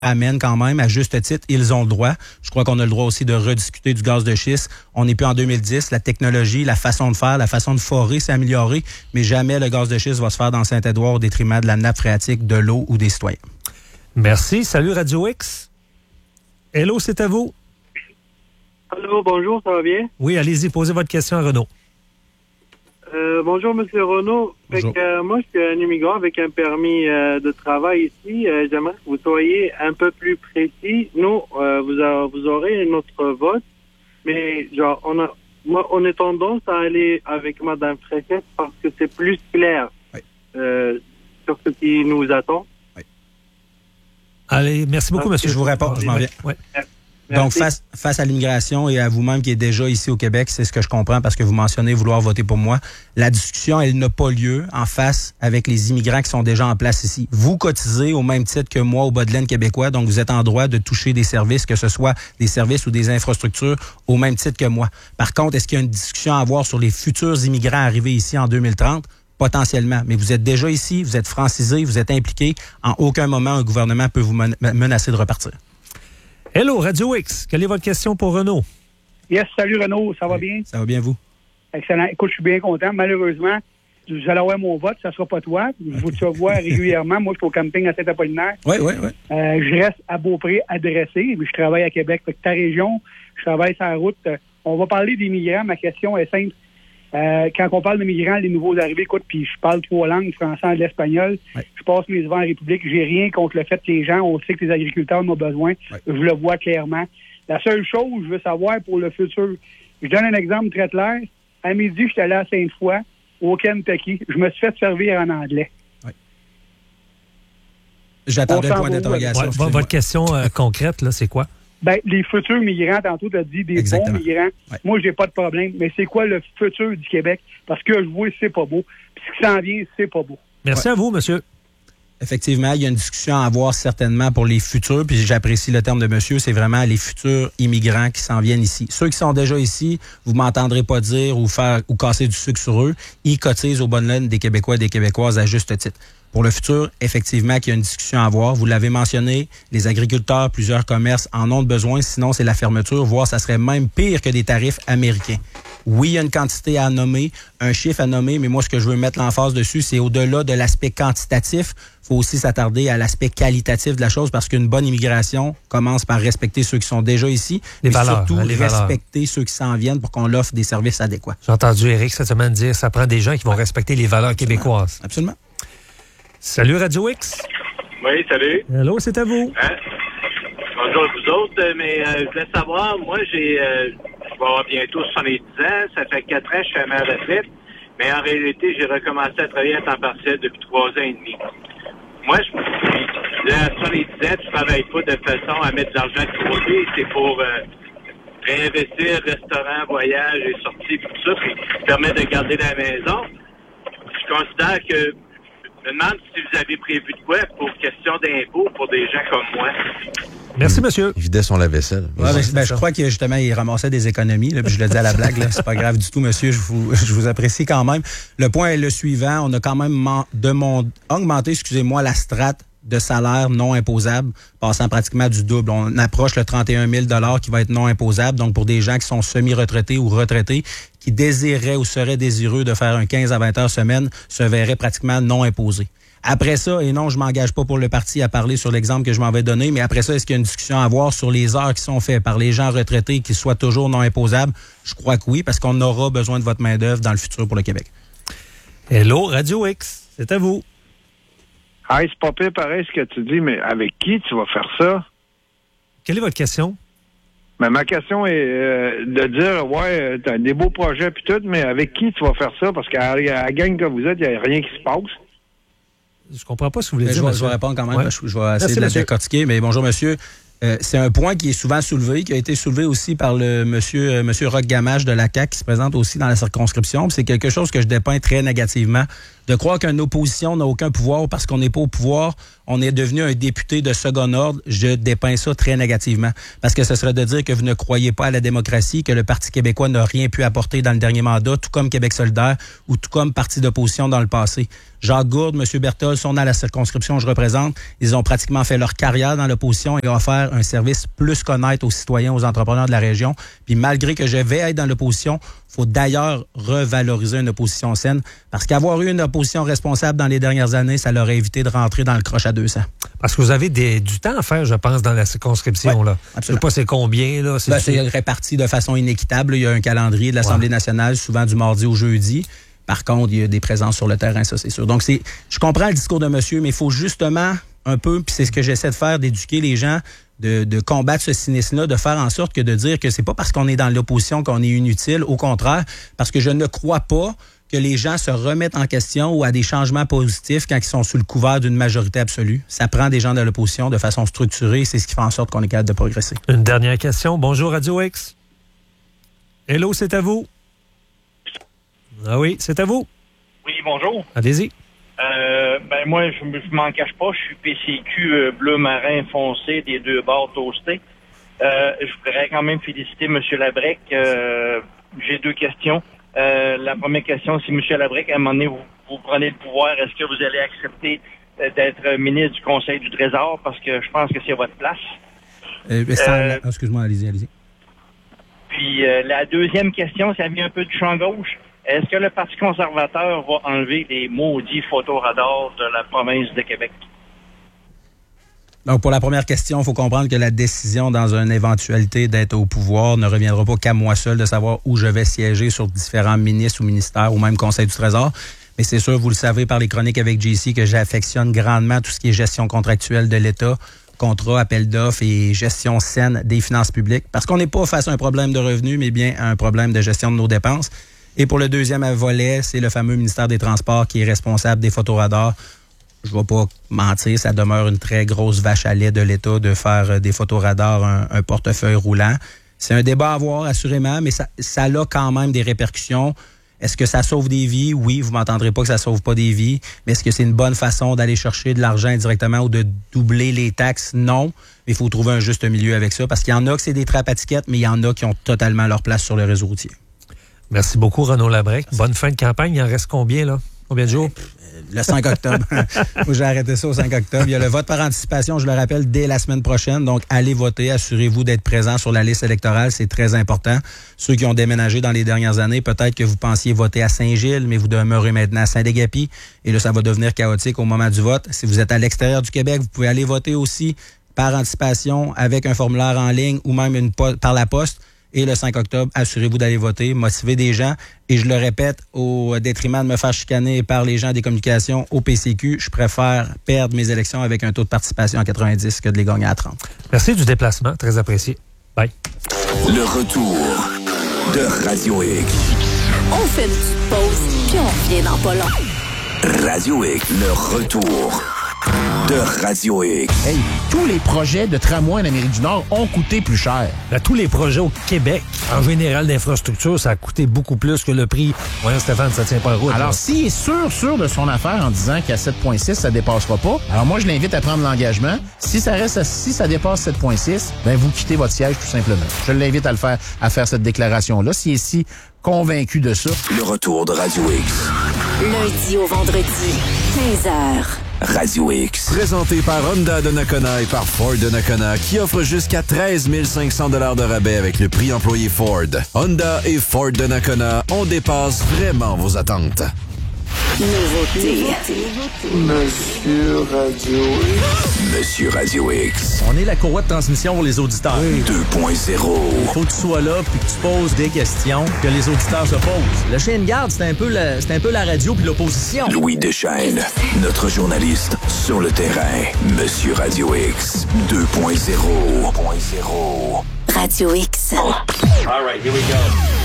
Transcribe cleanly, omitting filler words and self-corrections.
amène quand même, à juste titre, ils ont le droit. Je crois qu'on a le droit aussi de rediscuter du gaz de schiste. On n'est plus en 2010. La technologie, la façon de faire, la façon de forer s'est améliorée, mais jamais le gaz de schiste va se faire dans Saint-Édouard au détriment de la nappe phréatique, de l'eau ou des citoyens. Merci. Salut Radio X. Hello, c'est à vous. Allô, bonjour, ça va bien? Oui, allez-y, posez votre question à Renaud. Bonjour, M. Renaud. Bonjour. Moi, je suis un immigrant avec un permis de travail ici. J'aimerais que vous soyez un peu plus précis. Nous, vous aurez notre vote, mais genre, on a tendance à aller avec Mme Fréchette parce que c'est plus clair sur ce qui nous attend. Oui. Allez, merci beaucoup, monsieur. Je vous réponds, je m'en viens. Ouais. Donc, face à l'immigration et à vous-même qui êtes déjà ici au Québec, c'est ce que je comprends parce que vous mentionnez vouloir voter pour moi. La discussion, elle n'a pas lieu en face avec les immigrants qui sont déjà en place ici. Vous cotisez au même titre que moi au bas de laine québécois, donc vous êtes en droit de toucher des services, que ce soit des services ou des infrastructures, au même titre que moi. Par contre, est-ce qu'il y a une discussion à avoir sur les futurs immigrants arrivés ici en 2030? Potentiellement. Mais vous êtes déjà ici, vous êtes francisé, vous êtes impliqué. En aucun moment, un gouvernement peut vous menacer de repartir. Hello, Radio X. Quelle est votre question pour Renaud? Yes, salut Renaud, ça va bien? Ça va bien, vous? Excellent. Écoute, je suis bien content. Malheureusement, vous allez avoir mon vote, ça ne sera pas toi. Je vous te vois régulièrement. Moi, je suis au camping à Saint-Apollinaire. Oui. Je reste à Beaupré adressé, mais je travaille à Québec. Fait que ta région, je travaille sur la route. On va parler des migrants. Ma question est simple. Quand on parle de migrants, les nouveaux arrivés, écoute, puis je parle 3 langues, français, anglais, espagnol. Ouais. Je passe mes hivers en République. J'ai rien contre le fait que les gens, on sait que les agriculteurs en ont besoin. Ouais. Je le vois clairement. La seule chose que je veux savoir pour le futur, je donne un exemple très clair. À midi, je suis allé à Sainte-Foy, au Kentucky. Je me suis fait servir en anglais. J'attendais le On s'en point va où, d'interrogation. Ouais, excusez-moi. votre question concrète, là, c'est quoi? Ben, les futurs migrants, tantôt, tu as dit des Exactement. bons migrants. Ouais. Moi, j'ai pas de problème. Mais c'est quoi le futur du Québec? Parce que je vois, c'est pas beau. Puis ce qui s'en vient, c'est pas beau. Merci à vous, monsieur. Effectivement, il y a une discussion à avoir certainement pour les futurs, puis j'apprécie le terme de monsieur, c'est vraiment les futurs immigrants qui s'en viennent ici. Ceux qui sont déjà ici, vous m'entendrez pas dire ou casser du sucre sur eux, ils cotisent aux bonnes laines des Québécois et des Québécoises à juste titre. Pour le futur, effectivement, qu'il y a une discussion à avoir. Vous l'avez mentionné, les agriculteurs, plusieurs commerces en ont besoin, sinon c'est la fermeture, voire ça serait même pire que des tarifs américains. Oui, il y a une quantité à nommer, un chiffre à nommer, mais moi, ce que je veux mettre l'emphase dessus, c'est au-delà de l'aspect quantitatif, il faut aussi s'attarder à l'aspect qualitatif de la chose, parce qu'une bonne immigration commence par respecter ceux qui sont déjà ici, Les mais valeurs, surtout les valeurs. respecter ceux qui s'en viennent pour qu'on leur offre des services adéquats. J'ai entendu Éric cette semaine dire ça prend des gens qui vont respecter les valeurs québécoises. Absolument. Salut, Radio X. Oui, salut. Hello, c'est à vous. Bonjour à vous autres, mais je voulais savoir, moi, je vais avoir bientôt 70 ans, ça fait 4 ans que je suis à ma retraite, mais en réalité, j'ai recommencé à travailler à temps partiel depuis 3 ans et demi. Moi, à 70 ans, tu travailles pas de façon à mettre de l'argent de côté, c'est pour réinvestir, restaurant, voyage et sorties, tout ça, puis permettre de garder la maison. Je considère que je me demande si vous avez prévu de quoi pour question d'impôts pour des gens comme moi. Merci, monsieur. Il vidait son lave-vaisselle. Ouais, je crois que justement, il ramassait des économies. Là, puis je le dis à la blague, là, c'est pas grave du tout, monsieur. Je vous apprécie quand même. Le point est le suivant. On a quand même augmenté, la strate de salaire non imposable, passant pratiquement du double. On approche le 31 000 $ qui va être non imposable. Donc, pour des gens qui sont semi-retraités ou retraités, qui désiraient ou seraient désireux de faire un 15 à 20 heures semaine, se verraient pratiquement non imposés. Après ça, et non, je m'engage pas pour le parti à parler sur l'exemple que je m'en vais donner, mais après ça, est-ce qu'il y a une discussion à avoir sur les heures qui sont faites par les gens retraités qui soient toujours non imposables? Je crois que oui, parce qu'on aura besoin de votre main-d'œuvre dans le futur pour le Québec. Hello, Radio X. C'est à vous. Ah, c'est pas pire pareil ce que tu dis, mais avec qui tu vas faire ça? Quelle est votre question? Mais ma question est de dire, t'as des beaux projets puis tout, mais avec qui tu vas faire ça? Parce qu'à la gang que vous êtes, il n'y a rien qui se passe. Je comprends pas ce que vous voulez Mais dire. je vais répondre quand même. Ouais. Je vais essayer de la décortiquer. Mais bonjour, monsieur. C'est un point qui est souvent soulevé, qui a été soulevé aussi par le monsieur Roch Gamache de la CAQ, qui se présente aussi dans la circonscription. Puis c'est quelque chose que je dépeins très négativement De croire qu'une opposition n'a aucun pouvoir parce qu'on n'est pas au pouvoir, on est devenu un député de second ordre, je dépeins ça très négativement. Parce que ce serait de dire que vous ne croyez pas à la démocratie, que le Parti québécois n'a rien pu apporter dans le dernier mandat, tout comme Québec solidaire ou tout comme parti d'opposition dans le passé. Jacques Gourde, M. Berthold sont dans la circonscription que je représente. Ils ont pratiquement fait leur carrière dans l'opposition et ont offert un service plus qu'honnête aux citoyens, aux entrepreneurs de la région. Puis malgré que je vais être dans l'opposition, il faut d'ailleurs revaloriser une opposition saine. Parce qu'avoir eu une opposition responsable dans les dernières années, ça leur a évité de rentrer dans le croche à 200. Parce que vous avez du temps à faire, je pense, dans la circonscription. Ouais, là. Je ne sais pas c'est combien. Là. C'est réparti de façon inéquitable. Il y a un calendrier de l'Assemblée nationale, souvent du mardi au jeudi. Par contre, il y a des présences sur le terrain, ça, c'est sûr. Donc, je comprends le discours de monsieur, mais il faut justement un peu, puis c'est ce que j'essaie de faire, d'éduquer les gens, de combattre ce cynisme-là, de faire en sorte que de dire que c'est pas parce qu'on est dans l'opposition qu'on est inutile, au contraire, parce que je ne crois pas que les gens se remettent en question ou à des changements positifs quand ils sont sous le couvert d'une majorité absolue. Ça prend des gens de l'opposition de façon structurée, c'est ce qui fait en sorte qu'on est capable de progresser. Une dernière question. Bonjour, Radio X. Hello, c'est à vous. Ah oui, c'est à vous. Oui, bonjour. Allez-y. Moi, je m'en cache pas. Je suis PCQ bleu marin foncé des deux bords toastés. Je voudrais quand même féliciter M. Labrec. J'ai deux questions. La première question, c'est M. Labrec, à un moment donné, vous prenez le pouvoir. Est-ce que vous allez accepter d'être ministre du Conseil du Trésor? Parce que je pense que c'est votre place. Excuse-moi, allez-y. Puis la deuxième question, ça vient un peu du champ gauche. Est-ce que le Parti conservateur va enlever les maudits photoradars de la province de Québec? Donc, pour la première question, il faut comprendre que la décision dans une éventualité d'être au pouvoir ne reviendra pas qu'à moi seul de savoir où je vais siéger sur différents ministres ou ministères ou même Conseil du Trésor. Mais c'est sûr, vous le savez par les chroniques avec JC, que j'affectionne grandement tout ce qui est gestion contractuelle de l'État, contrat, appel d'offres et gestion saine des finances publiques. Parce qu'on n'est pas face à un problème de revenus, mais bien à un problème de gestion de nos dépenses. Et pour le deuxième volet, c'est le fameux ministère des Transports qui est responsable des photoradars. Je ne vais pas mentir, ça demeure une très grosse vache à lait de l'État de faire des photoradars un portefeuille roulant. C'est un débat à avoir, assurément, mais ça a quand même des répercussions. Est-ce que ça sauve des vies? Oui, vous m'entendrez pas que ça sauve pas des vies. Mais est-ce que c'est une bonne façon d'aller chercher de l'argent indirectement ou de doubler les taxes? Non. Mais il faut trouver un juste milieu avec ça parce qu'il y en a que c'est des trappes à tickets, mais il y en a qui ont totalement leur place sur le réseau routier. Merci beaucoup, Renaud Labrec. Bonne fin de campagne. Il en reste combien, là? Combien de jours? Le 5 octobre. Faut que j'ai arrêté ça au 5 octobre. Il y a le vote par anticipation, je le rappelle, dès la semaine prochaine. Donc, allez voter. Assurez-vous d'être présent sur la liste électorale. C'est très important. Ceux qui ont déménagé dans les dernières années, peut-être que vous pensiez voter à Saint-Gilles, mais vous demeurez maintenant à Saint-Dégapi. Et là, ça va devenir chaotique au moment du vote. Si vous êtes à l'extérieur du Québec, vous pouvez aller voter aussi par anticipation avec un formulaire en ligne ou même par la poste. Et le 5 octobre, assurez-vous d'aller voter, motiver des gens. Et je le répète, au détriment de me faire chicaner par les gens des communications au PCQ, je préfère perdre mes élections avec un taux de participation à 90 que de les gagner à 30. Merci du déplacement, très apprécié. Bye. Le retour de Radio X. On fait une petite pause, puis on revient dans pas long. Radio X, le retour de Radio X. Hey, tous les projets de tramway en Amérique du Nord ont coûté plus cher. Là, tous les projets au Québec, en général d'infrastructure, ça a coûté beaucoup plus que le prix. Voyons, Stéphane, ça tient pas la route. Alors, s'il est sûr de son affaire en disant qu'à 7,6, ça dépassera pas, alors moi, je l'invite à prendre l'engagement. Si ça dépasse 7,6, ben vous quittez votre siège tout simplement. Je l'invite à faire cette déclaration-là. S'il est si convaincu de ça. Le retour de Radio X. Lundi au vendredi, 15h. Radio X. Présenté par Honda de Nakona et par Ford de Nakona, qui offre jusqu'à 13 500 $ de rabais avec le prix employé Ford. Honda et Ford de Nakona, on dépasse vraiment vos attentes. Nouveauté. Monsieur Radio X. Monsieur Radio X. On est la courroie de transmission pour les auditeurs. 2.0. Il faut que tu sois là puis que tu poses des questions que les auditeurs se posent. Le chien de garde, c'est un peu la radio puis l'opposition. Louis Deschênes, notre journaliste sur le terrain. Monsieur Radio X 2.0. Radio X. All right, here we go.